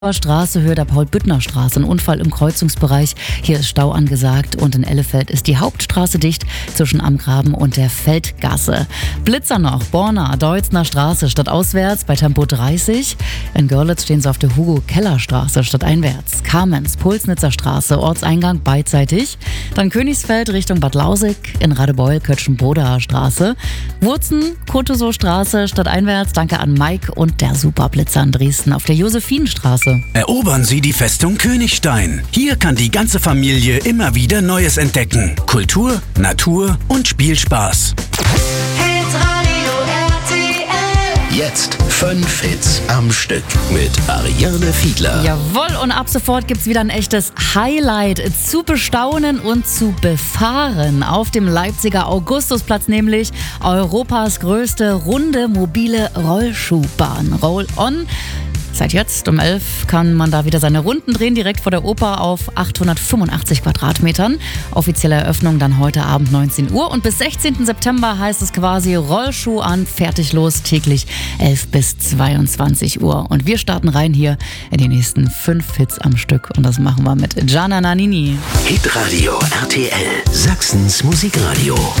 Straße, Höhe der Paul-Büttner-Straße, ein Unfall im Kreuzungsbereich. Hier ist Stau angesagt und in Ellefeld ist die Hauptstraße dicht zwischen Am Graben und der Feldgasse. Blitzer noch, Borna, Deutzner Straße stadtauswärts bei Tempo 30. In Görlitz stehen sie auf der Hugo-Keller-Straße stadteinwärts. Kamenz, Pulsnitzer Straße, Ortseingang beidseitig. Dann Königsfeld Richtung Bad Lausig, in Radebeul, Kötschenbrodaer Straße. Wurzen, Kotosow Straße stadteinwärts. Danke an Mike und der Superblitzer in Dresden auf der Josephinenstraße. Erobern Sie die Festung Königstein. Hier kann die ganze Familie immer wieder Neues entdecken. Kultur, Natur und Spielspaß. Hitradio RTL. Jetzt 5 Hits am Stück mit Ariane Fiedler. Jawohl, und ab sofort gibt's wieder ein echtes Highlight zu bestaunen und zu befahren. Auf dem Leipziger Augustusplatz nämlich Europas größte runde mobile Rollschuhbahn. Roll-on. Seit jetzt um 11 kann man da wieder seine Runden drehen, direkt vor der Oper auf 885 Quadratmetern. Offizielle Eröffnung dann heute Abend 19 Uhr. Und bis 16. September heißt es quasi Rollschuh an, fertig los, täglich 11 bis 22 Uhr. Und wir starten rein hier in die nächsten 5 Hits am Stück. Und das machen wir mit Gianna Nannini. Hitradio RTL, Sachsens Musikradio.